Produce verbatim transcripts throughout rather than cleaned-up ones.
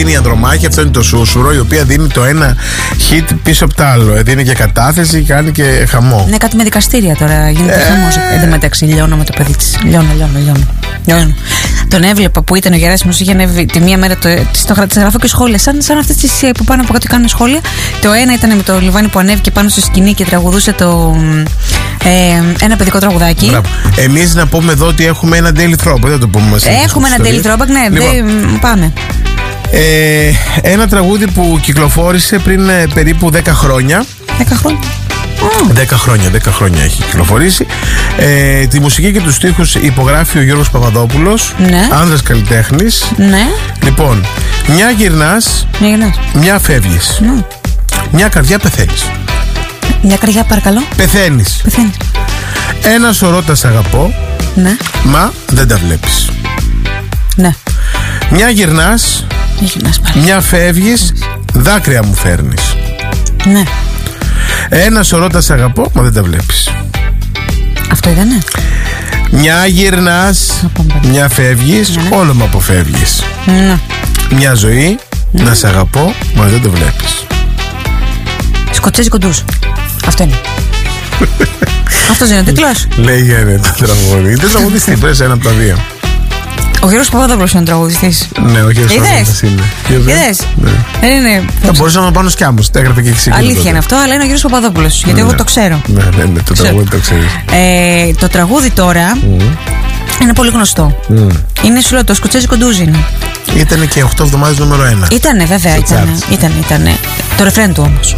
αυτή είναι η Ανδρομάχη, αυτό είναι το Σούσουρο, η οποία δίνει το ένα hit πίσω από το άλλο. Δίνει και κατάθεση, κάνει και χαμό. Ναι, κάτι με δικαστήρια τώρα. Γίνεται ε... χαμός. Εν τω μεταξύ, λιώνω με το παιδί της. Λιώνω, λιώνω, λιώνω. λιώνω. Τον έβλεπα που ήταν ο Γεράσιμος, είχε ανέβει τη μία μέρα, το, το, το γράφω και σχόλια. Σαν, σαν αυτές τις που πάνω από κάτω κάνουν σχόλια. Το ένα ήταν με το Λιβάνι που ανέβηκε πάνω στο σκηνή και τραγουδούσε το. Ε, ένα παιδικό τραγουδάκι. Εμείς να πούμε εδώ ότι έχουμε ένα daily throwback. Δεν το πούμε μας. Έχουμε ένα daily throwback, ναι, λοιπόν, δε, πάμε. Ε, ένα τραγούδι που κυκλοφόρησε πριν ε, περίπου δέκα χρόνια. δέκα χρόνια. δέκα χρόνια, δέκα χρόνια έχει κυκλοφορήσει. Ε, τη μουσική και τους στίχους υπογράφει ο Γιώργος Παπαδόπουλος. Ναι. Άνδρας καλλιτέχνης. Ναι. Λοιπόν, μια γυρνάς, μια, γυρνάς. μια φεύγεις. Ναι. Μια καρδιά πεθαίνεις. Μια καρδιά, παρακαλώ. Πεθαίνεις. Πεθαίνεις. Ένα σωρό τα σ' αγαπώ. Ναι. Μα δεν τα βλέπεις. Ναι. Μια γυρνάς, μια, γυρνάς πάλι. Μια φεύγεις, δάκρυα μου φέρνεις. Ναι. Ένα σωρό τα σ' αγαπώ, μα δεν τα βλέπεις. Αυτό ήτανε. Μια γυρνάς, μια φεύγεις, ναι, ναι. Όλο μου αποφεύγεις. Ναι. Μια ζωή, ναι. Να σ' αγαπώ, μα δεν το βλέπεις. Σκοτσέζι κοντούς. Αυτό είναι. Αυτός είναι ο τίτλος. Λέγανε το τραγούδι. Δεν τραγουδιστή, πρέπει ένα από τα δύο. Ο Γιώργος Παπαδόπουλος είναι ο τραγουδιστής. Ναι, ο Γιώργος Παπαδόπουλος είναι. Είδες. Δεν είναι. Θα μπορούσα να πάω σκιά μου. Τα έγραφε και εσύ. Αλήθεια είναι αυτό, αλλά είναι ο Γιώργος Παπαδόπουλος. Γιατί εγώ το ξέρω. Ναι, ναι, ναι, το τραγούδι το ξέρεις. Το τραγούδι τώρα είναι πολύ γνωστό. Είναι, σου λέω, το Σκοτσέζικο ντούζι είναι. Ήτανε και οκτώ εβδομάδες νούμερο ένα. Ήτανε, βέβαια, ήτανε, ήτανε, ήτανε. Το ρεφρέν του όμως.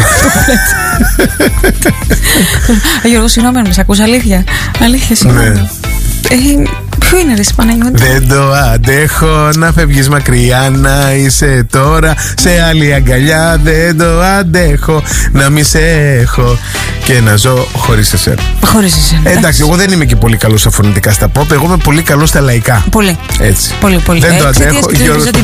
Γιώργο, συγγνώμη, με ακούς, αλήθεια. Αλήθεια, συγγνώμη. Ποιο είναι, ρε Παναγιώτη? Δεν το αντέχω να φεύγεις μακριά, να είσαι τώρα σε άλλη αγκαλιά. Δεν το αντέχω να μη σε έχω και να ζω χωρίς εσένα. Χωρίς εσένα. Εντάξει, εγώ δεν είμαι και πολύ καλός στα φωνητικά στα pop. Εγώ είμαι πολύ καλός στα λαϊκά. Πολύ. Έτσι. Πολύ, πολύ. Δεν το αντέχω.